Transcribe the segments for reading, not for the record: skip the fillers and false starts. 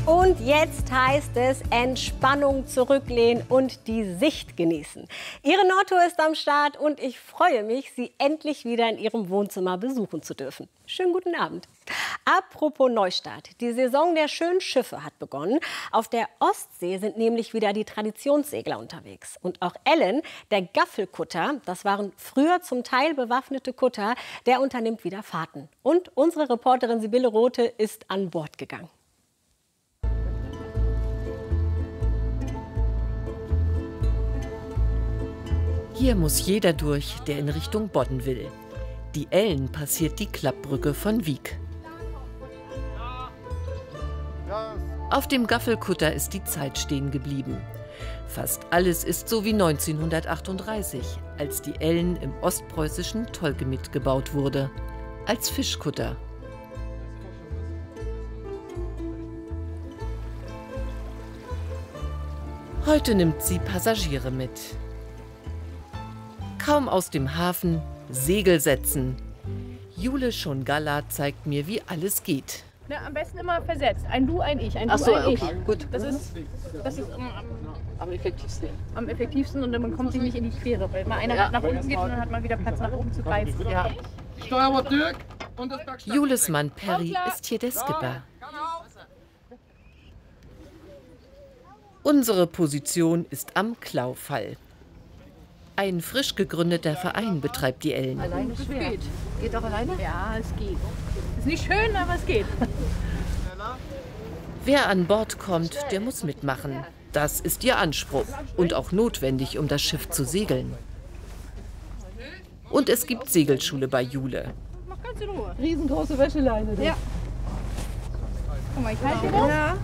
Und jetzt heißt es Entspannung zurücklehnen und die Sicht genießen. Ihre Nordtour ist am Start und ich freue mich, Sie endlich wieder in Ihrem Wohnzimmer besuchen zu dürfen. Schönen guten Abend. Apropos Neustart. Die Saison der schönen Schiffe hat begonnen. Auf der Ostsee sind nämlich wieder die Traditionssegler unterwegs. Und auch Ellen, der Gaffelkutter, das waren früher zum Teil bewaffnete Kutter, der unternimmt wieder Fahrten. Und unsere Reporterin Sibylle Rothe ist an Bord gegangen. Hier muss jeder durch, der in Richtung Bodden will. Die Ellen passiert die Klappbrücke von Wiek. Auf dem Gaffelkutter ist die Zeit stehen geblieben. Fast alles ist so wie 1938, als die Ellen im ostpreußischen Tolkemit gebaut wurde. Als Fischkutter. Heute nimmt sie Passagiere mit. Kaum aus dem Hafen, Segel setzen. Jule Schongalla zeigt mir, wie alles geht. Na, am besten immer versetzt. Ein Du, ein Ich. Ein Ach Du, so, ein okay. Ich. Gut. Das ist Am effektivsten. am effektivsten und man kommt sich nicht in die Quere. Weil mal einer nach unten geht und dann hat man wieder Platz nach oben zu greifen. Ja. Steuerbord Dirk und das Bergsteigen. Jules Mann Perry ist hier der Skipper. Unsere Position ist am Klaufall. Ein frisch gegründeter Verein betreibt die Ellen. Alleine schwer. Geht auch alleine? Ja, es geht. Ist nicht schön, aber es geht. Wer an Bord kommt, der muss mitmachen. Das ist ihr Anspruch und auch notwendig, um das Schiff zu segeln. Und es gibt Segelschule bei Jule. Mach ganz in Ruhe. Riesengroße Wäscheleine. Ja. Guck mal, ich halte den. Ja.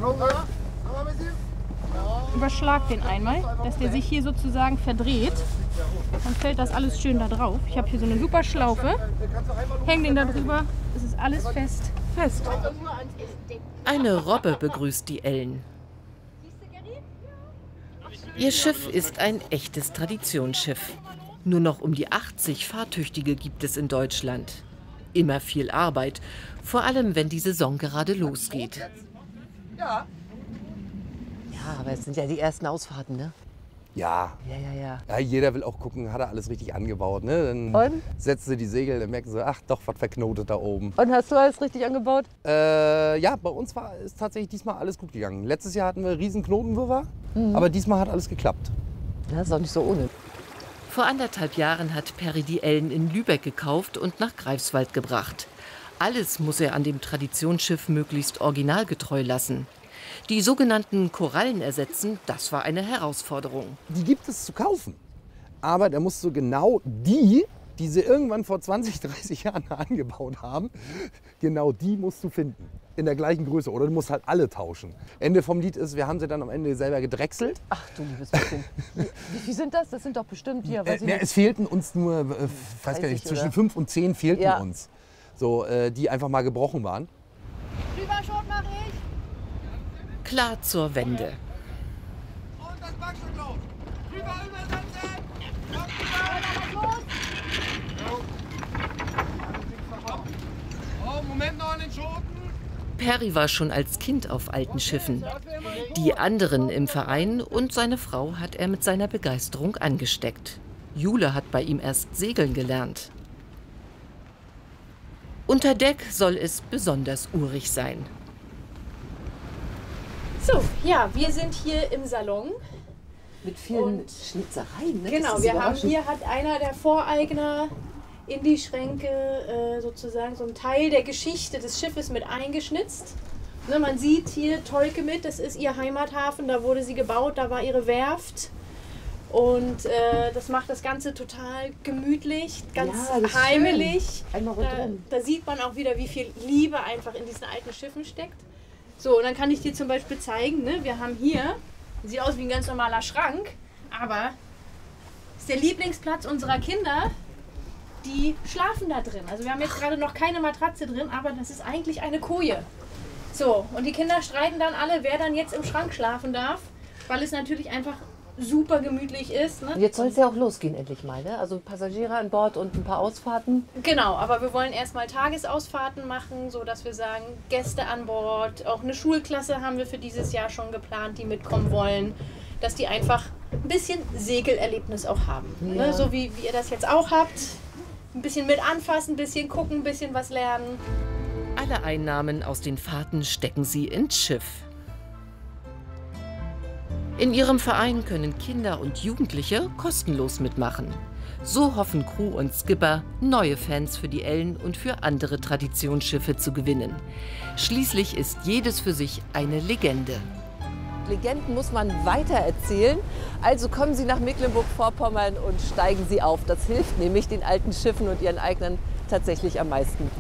Überschlag den einmal, dass der sich hier sozusagen verdreht. Dann fällt das alles schön da drauf. Ich habe hier so eine super Schlaufe. Häng den da drüber. Es ist alles fest. Fest. Eine Robbe begrüßt die Ellen. Ihr Schiff ist ein echtes Traditionsschiff. Nur noch um die 80 Fahrtüchtige gibt es in Deutschland. Immer viel Arbeit, vor allem wenn die Saison gerade losgeht. Ja, aber es sind ja die ersten Ausfahrten, ne? Ja. Ja, jeder will auch gucken, hat er alles richtig angebaut. Ne? Dann Und? setzen sie die Segel, dann merken sie, ach doch, was verknotet da oben. Und hast du alles richtig angebaut? Ja, bei uns ist tatsächlich diesmal alles gut gegangen. Letztes Jahr hatten wir riesen Knotenwirrwarr, aber diesmal hat alles geklappt. Das ist auch nicht so ohne. Vor 1,5 Jahren hat Perry die Ellen in Lübeck gekauft und nach Greifswald gebracht. Alles muss er an dem Traditionsschiff möglichst originalgetreu lassen. Die sogenannten Korallen ersetzen, das war eine Herausforderung. Die gibt es zu kaufen, aber da musst du genau die sie irgendwann vor 20, 30 Jahren angebaut haben, genau die musst du finden. In der gleichen Größe. Oder du musst halt alle tauschen. Ende vom Lied ist, wir haben sie dann am Ende selber gedrechselt. Ach du liebes bisschen. Wie viel sind das? Das sind doch bestimmt hier. Weiß ich nicht. Es fehlten uns nur, weiß gar nicht, 30 zwischen oder? 5 und 10 fehlten Ja. uns. So, die einfach mal gebrochen waren. Überschot mache ich. Klar zur Wende. Und das Backstück los. Rüber übersetzen. Oh, Moment noch an den Schoten. Perry war schon als Kind auf alten Schiffen. Die anderen im Verein und seine Frau hat er mit seiner Begeisterung angesteckt. Jule hat bei ihm erst segeln gelernt. Unter Deck soll es besonders urig sein. So, ja, wir sind hier im Salon. Mit vielen Schnitzereien. Ne? Genau, Das ist wir haben überraschend. hier hat einer der Voreigner in die Schränke sozusagen so einen Teil der Geschichte des Schiffes mit eingeschnitzt. Ne, man sieht hier Tolkemit, das ist ihr Heimathafen, da wurde sie gebaut, da war ihre Werft. Und das macht das Ganze total gemütlich, ganz Ja, das ist heimelig. schön. Einmal rundherum. Da sieht man auch wieder, wie viel Liebe einfach in diesen alten Schiffen steckt. So, und dann kann ich dir zum Beispiel zeigen, ne, wir haben hier, sieht aus wie ein ganz normaler Schrank, aber ist der Lieblingsplatz unserer Kinder. Die schlafen da drin. Also wir haben jetzt gerade noch keine Matratze drin, aber das ist eigentlich eine Koje. So, und die Kinder streiten dann alle, wer dann jetzt im Schrank schlafen darf, weil es natürlich einfach super gemütlich ist. Ne? Und jetzt soll es ja auch losgehen endlich mal, ne? Also Passagiere an Bord und ein paar Ausfahrten. Genau, aber wir wollen erstmal Tagesausfahrten machen, so dass wir sagen, Gäste an Bord, auch eine Schulklasse haben wir für dieses Jahr schon geplant, die mitkommen wollen, dass die einfach ein bisschen Segelerlebnis auch haben. Ja. Ne? So wie ihr das jetzt auch habt. Ein bisschen mit anfassen, ein bisschen gucken, ein bisschen was lernen. Alle Einnahmen aus den Fahrten stecken sie ins Schiff. In ihrem Verein können Kinder und Jugendliche kostenlos mitmachen. So hoffen Crew und Skipper, neue Fans für die Ellen und für andere Traditionsschiffe zu gewinnen. Schließlich ist jedes für sich eine Legende. Legenden muss man weitererzählen. Also kommen Sie nach Mecklenburg-Vorpommern und steigen Sie auf. Das hilft nämlich den alten Schiffen und ihren Eignern tatsächlich am meisten.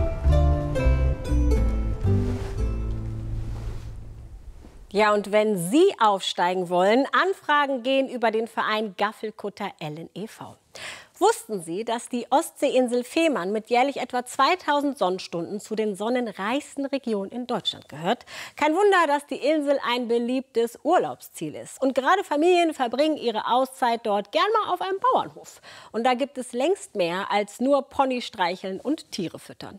Ja, und wenn Sie aufsteigen wollen, Anfragen gehen über den Verein Gaffelkutter Ellen e.V. Wussten Sie, dass die Ostseeinsel Fehmarn mit jährlich etwa 2000 Sonnenstunden zu den sonnenreichsten Regionen in Deutschland gehört? Kein Wunder, dass die Insel ein beliebtes Urlaubsziel ist. Und gerade Familien verbringen ihre Auszeit dort gern mal auf einem Bauernhof. Und da gibt es längst mehr als nur Pony streicheln und Tiere füttern.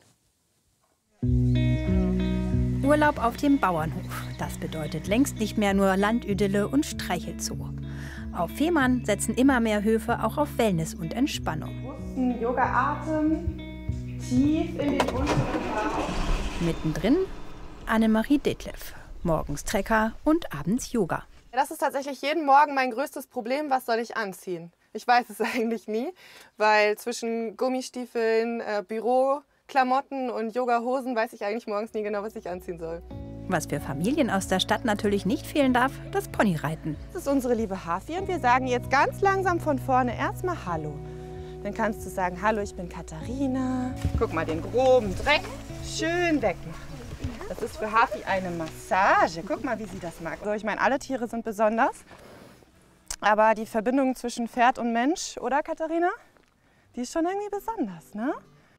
Urlaub auf dem Bauernhof. Das bedeutet längst nicht mehr nur Landidylle und Streichelzoo. Auf Fehmarn setzen immer mehr Höfe auch auf Wellness und Entspannung. Yoga-Atem, tief in den unteren Bauch. Mittendrin Annemarie Detlev. Morgens Trecker und abends Yoga. Das ist tatsächlich jeden Morgen mein größtes Problem. Was soll ich anziehen? Ich weiß es eigentlich nie, weil zwischen Gummistiefeln, Büroklamotten und Yogahosen weiß ich eigentlich morgens nie genau, was ich anziehen soll. Was für Familien aus der Stadt natürlich nicht fehlen darf, das Ponyreiten. Das ist unsere liebe Hafi und wir sagen jetzt ganz langsam von vorne erstmal Hallo. Dann kannst du sagen, hallo, ich bin Katharina. Guck mal, den groben Dreck schön wegmachen. Das ist für Hafi eine Massage. Guck mal, wie sie das mag. Also ich meine, alle Tiere sind besonders. Aber die Verbindung zwischen Pferd und Mensch, oder Katharina? Die ist schon irgendwie besonders, ne?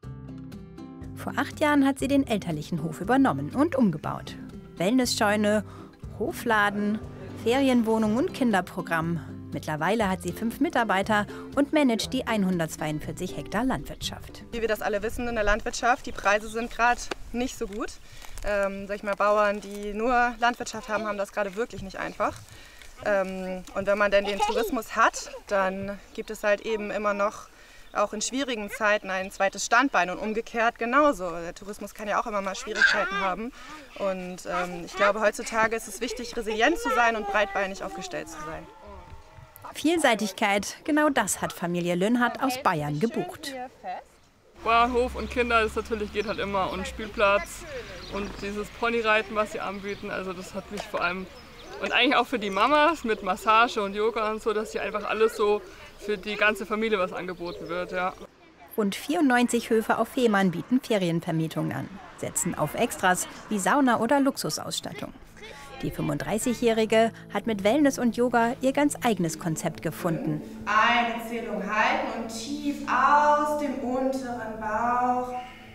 Vor 8 Jahren hat sie den elterlichen Hof übernommen und umgebaut. Wellnessscheune, Hofladen, Ferienwohnung und Kinderprogramm. Mittlerweile hat sie 5 Mitarbeiter und managt die 142 Hektar Landwirtschaft. Wie wir das alle wissen in der Landwirtschaft, die Preise sind gerade nicht so gut. Sag ich mal, Bauern, die nur Landwirtschaft haben, haben das gerade wirklich nicht einfach. Und wenn man denn den Tourismus hat, dann gibt es halt eben immer noch auch in schwierigen Zeiten ein zweites Standbein und umgekehrt genauso. Der Tourismus kann ja auch immer mal Schwierigkeiten haben. Und ich glaube, heutzutage ist es wichtig, resilient zu sein und breitbeinig aufgestellt zu sein. Vielseitigkeit, genau das hat Familie Lönhardt aus Bayern gebucht. Bauernhof und Kinder, das natürlich geht halt immer. Und Spielplatz und dieses Ponyreiten, was sie anbieten, also das hat mich vor allem, und eigentlich auch für die Mamas mit Massage und Yoga und so, dass hier einfach alles so für die ganze Familie was angeboten wird, ja. Rund 94 Höfe auf Fehmarn bieten Ferienvermietungen an, setzen auf Extras wie Sauna oder Luxusausstattung. Die 35-Jährige hat mit Wellness und Yoga ihr ganz eigenes Konzept gefunden. Eine Zählung halten und tief aus dem unteren Bauch.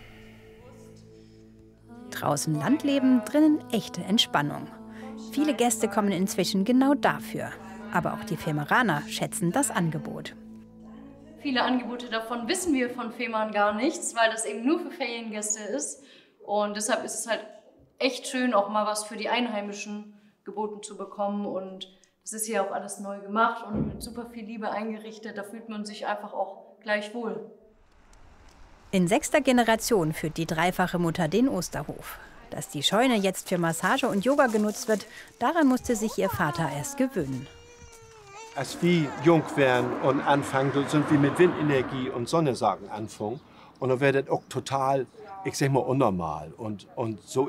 Draußen Landleben, drinnen echte Entspannung. Viele Gäste kommen inzwischen genau dafür. Aber auch die Fehmeraner schätzen das Angebot. Viele Angebote davon wissen wir von Fehmarn gar nichts, weil das eben nur für Feriengäste ist. Und deshalb ist es halt echt schön, auch mal was für die Einheimischen geboten zu bekommen. Und das ist hier auch alles neu gemacht und mit super viel Liebe eingerichtet. Da fühlt man sich einfach auch gleich wohl. In 6. Generation führt die dreifache Mutter den Osterhof. Dass die Scheune jetzt für Massage und Yoga genutzt wird, daran musste sich ihr Vater erst gewöhnen. Als wir jung werden und anfangen, sind wir mit Windenergie und Sonnesagen anfangen. Und dann wird das auch total, ich sag mal, unnormal. Und so